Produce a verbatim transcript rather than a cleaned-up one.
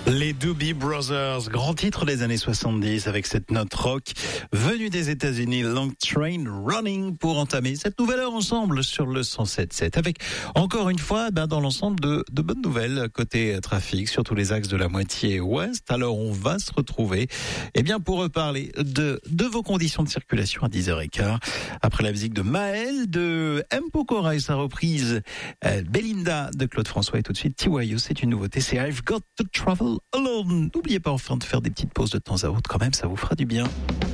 Les Doobie Brothers, grand titre des années soixante-dix avec cette note rock venue des États-Unis, Long Train Running, pour entamer cette nouvelle heure ensemble sur le cent sept sept avec encore une fois ben, dans l'ensemble de, de bonnes nouvelles côté trafic sur tous les axes de la moitié ouest. Alors on va se retrouver eh bien pour reparler de, de vos conditions de circulation à dix heures quinze après la musique de Maël, de M. Pokora et sa reprise euh, Belinda de Claude François, et tout de suite T Y O, c'est une nouveauté, c'est I've Got to Travel Alone. N'oubliez pas enfin de faire des petites pauses de temps à autre, quand même ça vous fera du bien.